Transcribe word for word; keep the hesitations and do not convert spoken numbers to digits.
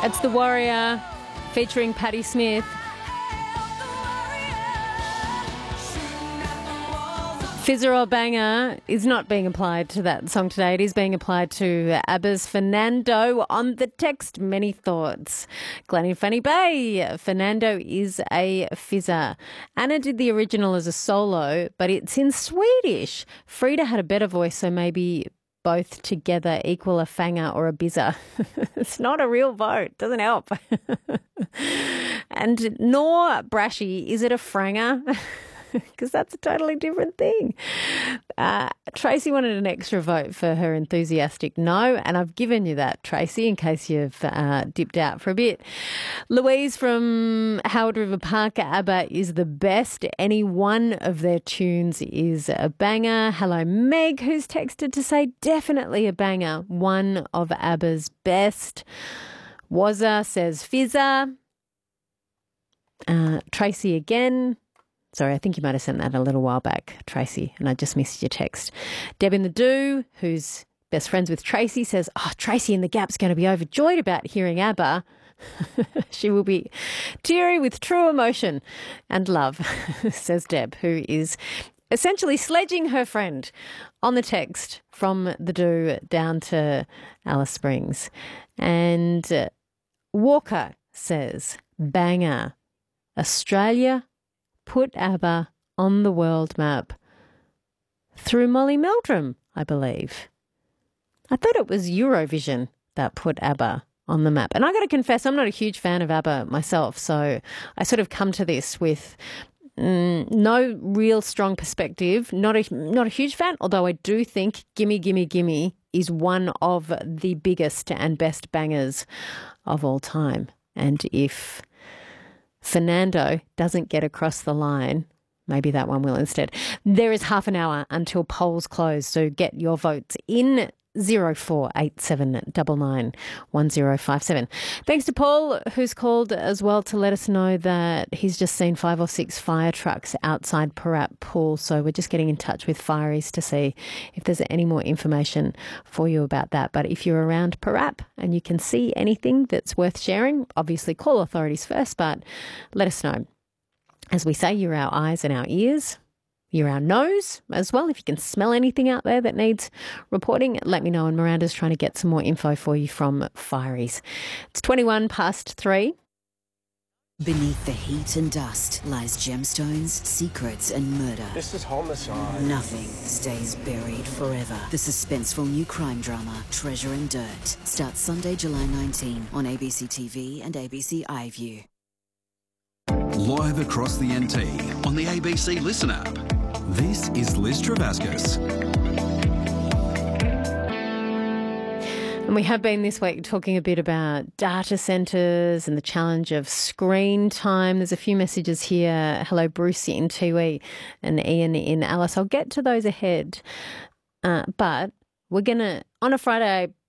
It's The Warrior featuring Patti Smith. Fizzer or banger is not being applied to that song today. It is being applied to ABBA's Fernando on the text. Many thoughts. Glennie Fanny Bay. Fernando is a fizzer. Anna did the original as a solo, but it's in Swedish. Frida had a better voice, so maybe both together equal a fanger or a bizzer. It's not a real vote. Doesn't help. And nor Brashy, is it a franger? Because that's a totally different thing. Uh, Tracy wanted an extra vote for her enthusiastic no, and I've given you that, Tracy, in case you've uh, dipped out for a bit. Louise from Howard River Park, ABBA is the best. Any one of their tunes is a banger. Hello, Meg, who's texted to say definitely a banger. One of ABBA's best. Wazza says fizzer. Uh, Tracy again. Sorry, I think you might have sent that a little while back, Tracy, and I just missed your text. Deb in the Do, who's best friends with Tracy, says, oh, Tracy in the Gap's going to be overjoyed about hearing ABBA. She will be teary with true emotion and love, says Deb, who is essentially sledging her friend on the text from the Do down to Alice Springs. And uh, Walker says, banger, Australia put ABBA on the world map through Molly Meldrum, I believe. I thought it was Eurovision that put ABBA on the map. And I got to confess, I'm not a huge fan of ABBA myself, so I sort of come to this with mm, no real strong perspective. Not a, not a huge fan, although I do think Gimme, Gimme, Gimme is one of the biggest and best bangers of all time. And if Fernando doesn't get across the line, maybe that one will instead. There is half an hour until polls close, so get your votes in. zero four eight seven nine nine one zero five seven. Thanks to Paul, who's called as well to let us know that he's just seen five or six fire trucks outside Parat Pool. So we're just getting in touch with Fireys to see if there's any more information for you about that. But if you're around Parat and you can see anything that's worth sharing, obviously call authorities first, but let us know. As we say, you're our eyes and our ears. You're our nose as well. If you can smell anything out there that needs reporting, let me know. And Miranda's trying to get some more info for you from Fireys. It's twenty-one past three. Beneath the heat and dust lies gemstones, secrets and murder. This is homicide. Nothing stays buried forever. The suspenseful new crime drama, Treasure and Dirt, starts Sunday, July nineteenth on A B C T V and A B C iView. Live across the N T on the A B C Listen app. This is Liz Travascus. And we have been this week talking a bit about data centres and the challenge of screen time. There's a few messages here. Hello, Brucey in Tiwi and Ian in Alice. I'll get to those ahead. Uh, but we're going to, on a Friday, I